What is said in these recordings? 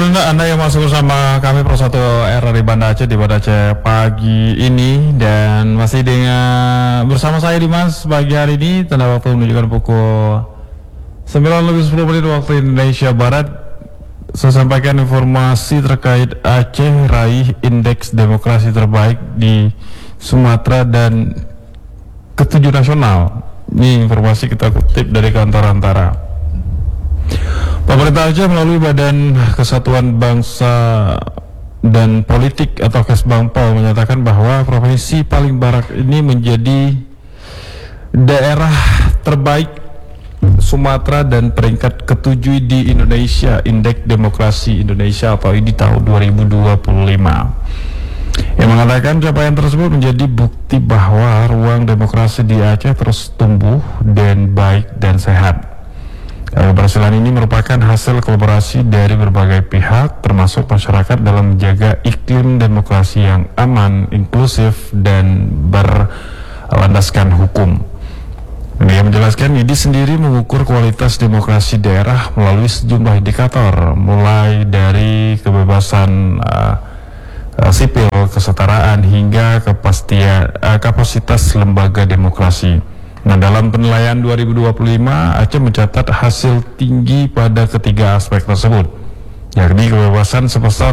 Anda yang masuk bersama kami Pro 1 RRI Banda Aceh di Banda Aceh pagi ini, dan masih dengan bersama saya Dimas pagi hari ini. Tanda waktu menunjukkan pukul 9:10 waktu Indonesia Barat. Saya sampaikan informasi terkait Aceh raih indeks demokrasi terbaik di Sumatera dan ke-7 nasional. Ini informasi kita kutip dari Kantor Antara. Pemerintah Aceh melalui Badan Kesatuan Bangsa dan Politik atau Kesbangpol menyatakan bahwa provinsi paling barat ini menjadi daerah terbaik Sumatera dan peringkat ke-7 di Indonesia, Indeks Demokrasi Indonesia atau di tahun 2025. Yang mengatakan capaian tersebut menjadi bukti bahwa ruang demokrasi di Aceh terus tumbuh dan baik dan sehat. Keberhasilan ini merupakan hasil kolaborasi dari berbagai pihak, termasuk masyarakat, dalam menjaga iklim demokrasi yang aman, inklusif, dan berlandaskan hukum. Dia menjelaskan IDI sendiri mengukur kualitas demokrasi daerah melalui sejumlah indikator, mulai dari kebebasan sipil, kesetaraan, hingga kapasitas lembaga demokrasi. Nah, dalam penilaian 2025, Aceh mencatat hasil tinggi pada ketiga aspek tersebut, yakni kebebasan sebesar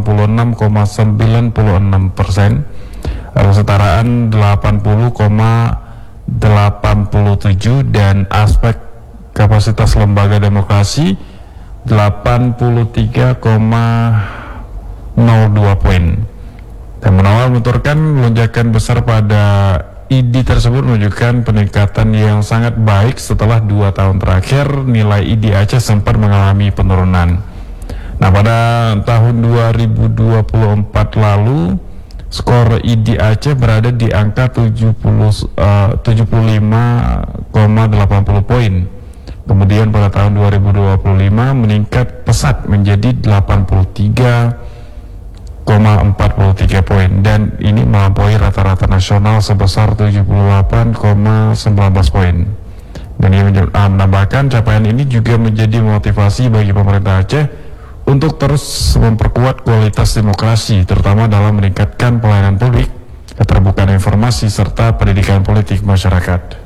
86,96%, kesetaraan 80,87%, dan aspek kapasitas lembaga demokrasi 83,02 poin. Dan Munawar menuturkan lonjakan besar pada ID tersebut menunjukkan peningkatan yang sangat baik setelah 2 tahun terakhir nilai ID Aceh sempat mengalami penurunan. Nah, pada tahun 2024 lalu skor ID Aceh berada di angka 75,80 poin. Kemudian pada tahun 2025 meningkat pesat menjadi 83,43 poin, dan ini melampaui rata-rata nasional sebesar 78,19 poin. Dan ia menambahkan capaian ini juga menjadi motivasi bagi pemerintah Aceh untuk terus memperkuat kualitas demokrasi, terutama dalam meningkatkan pelayanan publik, keterbukaan informasi, serta pendidikan politik masyarakat.